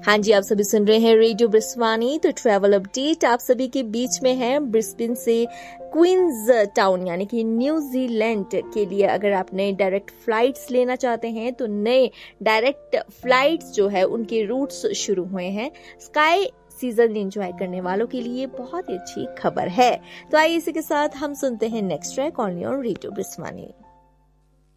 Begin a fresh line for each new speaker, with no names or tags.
हाँ जी, आप सभी सुन रहे हैं रेडियो ब्रिस्वानी। तो ट्रैवल अपडेट आप सभी के बीच में है। ब्रिस्बेन से क्वींस टाउन यानी कि न्यूजीलैंड के लिए अगर आप नए डायरेक्ट फ्लाइट्स लेना चाहते हैं तो नए डायरेक्ट फ्लाइट्स जो है उनके रूट्स शुरू हुए हैं। स्काई सीजन एंजॉय करने वालों के लिए बहुत ही अच्छी खबर है। तो आइए इसी के साथ हम सुनते हैं next track only on radio ब्रिस्वानी।